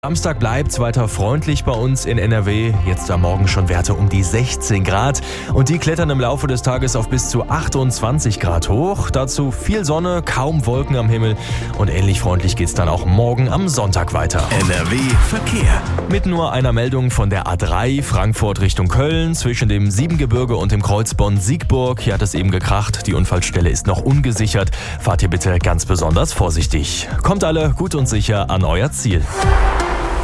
Samstag bleibt weiter freundlich bei uns in NRW. Jetzt am Morgen schon Werte um die 16 Grad. Und die klettern im Laufe des Tages auf bis zu 28 Grad hoch. Dazu viel Sonne, kaum Wolken am Himmel. Und ähnlich freundlich geht's dann auch morgen am Sonntag weiter. NRW Verkehr. Mit nur einer Meldung von der A3 Frankfurt Richtung Köln zwischen dem Siebengebirge und dem Kreuz Bonn-Siegburg. Hier hat es eben gekracht. Die Unfallstelle ist noch ungesichert. Fahrt hier bitte ganz besonders vorsichtig. Kommt alle gut und sicher an euer Ziel.